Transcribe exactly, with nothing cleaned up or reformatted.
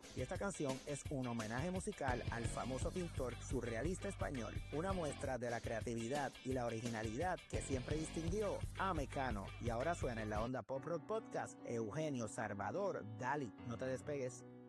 y esta canción es un homenaje musical al famoso pintor surrealista español, una muestra de la creatividad y la originalidad que siempre distinguió a Mecano. Y ahora suena en la Onda Pop Rock Podcast Eugenio Salvador Dali. No te despegues.